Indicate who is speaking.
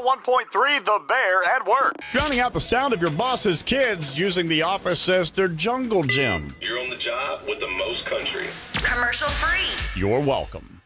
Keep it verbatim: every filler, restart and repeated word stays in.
Speaker 1: one point three The Bear at work.
Speaker 2: Drowning out the sound of your boss's kids using the office as their jungle gym.
Speaker 3: You're on the job with the most country.
Speaker 4: Commercial free.
Speaker 2: You're welcome.